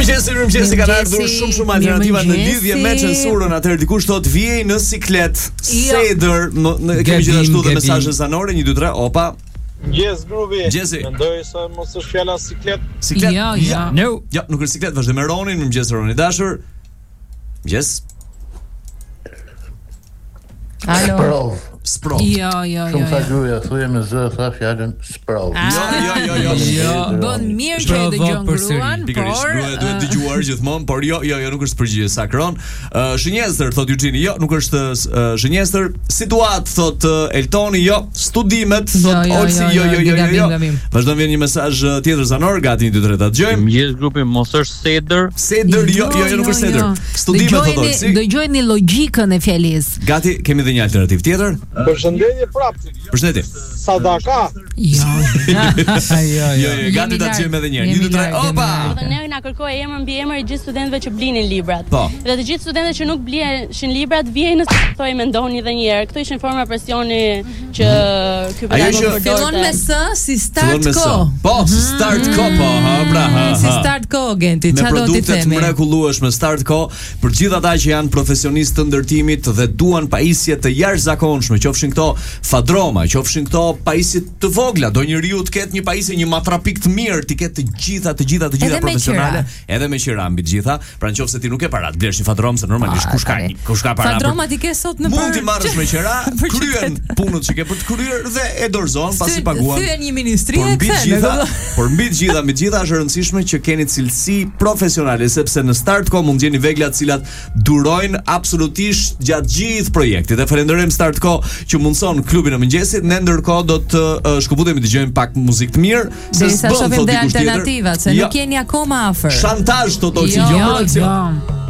Mirëmëngjes, kanë ardhur shumë alternativa në lidhje me censurën. Atëherë dikush thotë vijej në siklet, Seder, kemi gjithashtu dhe mesazhe zanore 1 2 3. Opa. Yes, grupi. Mendoj se mos është fjala siklet. Siklet? Jo. No. Jo, nuk është siklet, vazhdojmë me Ronin. Mirëmëngjes Roni dashur. Yes. Alo. Sprov. Jo. Shumë sa gruaja thuje me zë tha fjalën sprov. Jo. Bën mirë që e dëgjon gruan, por gruaja duhet dëgjuar gjithmonë, por jo, nuk është përgjigje sakron. Shënjestër thot Eugeni, jo, nuk është shënjestër. Situat thot Eltoni, jo. Studimet thot Olsi, jo. Vazhdon vjen një mesazh tjetër zanor, gati 1 2 3 ta dëgjojmë. Mirë grupi, mos është Seder. Seder, jo, nuk është Seder. Studimet thot Olsi. Dëgjojeni logjikën e fjalisë. Gati, kemi edhe një alternativë tjetër. Përshëndetje prapë. Përshëndetje. Sadaka. Jo. Gati ta dëgjojmë edhe një herë. 1 2 3. Opa. Dhe ne na kërkoi emër mbi emër gjithë studentëve që blinin librat. Dhe të gjithë studentët që nuk blihen librat vijnë në thoi mendoni edhe një herë. Këto ishin forma presioni që ky pedagog përdorte. Fillon me s si start ko. Po, start ko po, Si start ko Genti, çfarë do të themi? Me produkte të mrekullueshme start ko për gjithë ata që janë profesionistë të ndërtimit dhe duan pajisje të jashtëzakonshme, qofshin këto fadroma, qofshin këto pajisje të vogla, do njeriu të ketë një pajisje, një matrapik të mirë, të ketë të gjitha profesionale, edhe me qira mbi të gjitha. Pra nëse ti nuk e para të blesh një fadrom, se normalisht kush ka para. Fadroma ti ke sot në mund t'i marrësh me qira, kryen punët që ke për të kryer dhe e dorëzon pasi paguan. Thyen një ministri e kthen. Por mbi të gjitha është e rëndësishme që keni cilësi profesionale, sepse në Startco mund gjeni vegla të cilat durojnë absolutisht gjatë gjithë projektit. Dhe falenderojmë Startco që mundson klubin e mëngjesit. Ne ndërkohë do të shkëputemi të dëgjojmë pak muzikë të mirë, se s'bën thotë alternativat, se nuk jeni akoma afër. Shantazh total.